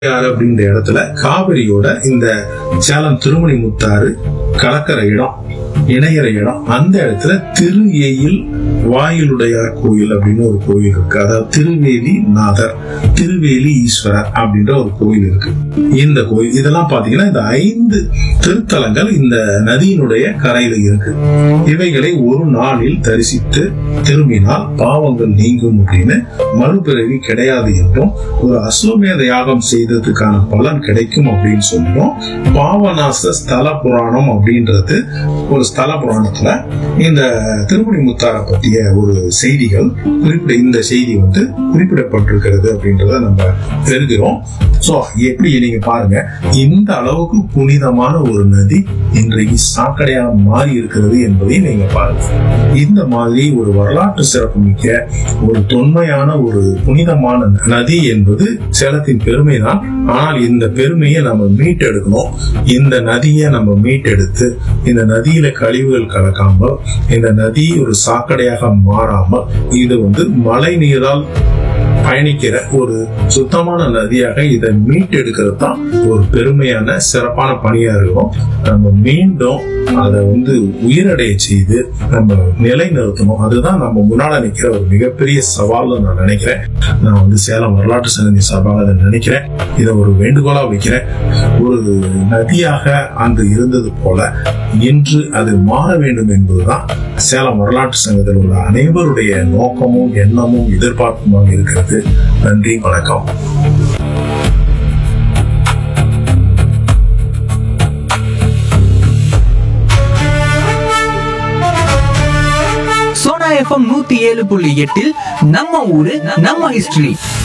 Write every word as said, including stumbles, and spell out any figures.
அப்படின்ற இடத்துல காவிரியோட இந்த சேலம் திருமணி முத்தாறு கலக்கிற இடம், இணையற இடம், அந்த இடத்துல திரு ஏயில் வாயிலுடையார் கோயில் அப்படின்னு ஒரு கோயில் இருக்கு. அதாவது திருவேலி நாதர், திருவேலி ஈஸ்வரர் அப்படின்ற ஒரு கோயில் இருக்கு. இந்த கோயில் இதெல்லாம் பாத்தீங்கன்னா இந்த ஐந்து திருத்தலங்கள் இந்த நதியினுடைய கரையில இருக்கு. இவைகளை ஒரு நாளில் தரிசித்து திரும்பினால் பாவங்கள் நீங்கும் அப்படின்னு, மறுபிறவி கிடையாது என்றும், ஒரு அஸ்வமேத யாகம் செய்ததுக்கான பலன் கிடைக்கும் அப்படின்னு சொல்றோம். பாவநாச ஸ்தல புராணம் அப்படின்றது ஒரு ஸ்தல புராணத்துல இந்த திருமணி முத்தாரை பற்றிய ஒரு செய்திகள் குறிப்பிட இந்த செய்தி வந்து குறிப்பிடப்பட்டிருக்கிறது அப்படின்றத நம்ம தெரிகிறோம். சோ எப்படி நீங்க பாருங்க, இந்த அளவுக்கு புனிதமான ஒரு நதி இன்றைக்கு சாக்கடையா மாறி இருக்கிறது என்பதை நீங்க பாருங்க. இந்த மாதிரி ஒரு வரலாற்று சிறப்புமிக்க ஒரு தொன்மையான ஒரு புனிதமான நதி என்பது சேலத்தின் பெருமை தான். ஆனால் இந்த பெருமையை நம்ம மீட்டெடுக்கணும். இந்த நதியை நம்ம மீட்டெடுத்து இந்த நதியில கழிவுகள் கலக்காமல், இந்த நதி ஒரு சாக்கடையாக மாறாமல், இது வந்து மழை நீரால் பயணிக்கிற ஒரு சுத்தமான நதியாக இதை மீட்டெடுக்கிறது தான் ஒரு பெருமையான சிறப்பான பணியா இருக்கும். நம்ம மீண்டும் அதை வந்து உயிரடைய செய்து நம்ம நிலைநிறுத்தணும். அதுதான் நம்ம முன்னால நிக்கிற ஒரு மிகப்பெரிய சவால் நான் நினைக்கிறேன். நான் வந்து சேலம் வரலாற்று சங்கதி சார்பாக அதை நினைக்கிறேன். இதை ஒரு வேண்டுகோளா வைக்கிறேன். ஒரு நதியாக அன்று இருந்தது போல இன்று அது மாற வேண்டும் என்பதுதான் சேலம் வரலாற்று சங்கத்தில் உள்ள அனைவருடைய நோக்கமும் எண்ணமும் எதிர்பார்ப்புமாக இருக்கிறது. நன்றி, வணக்கம். சோனா எஃப்எம் நூத்தி ஏழு புள்ளி எட்டில் நம்ம ஊரு நம்ம ஹிஸ்டரி.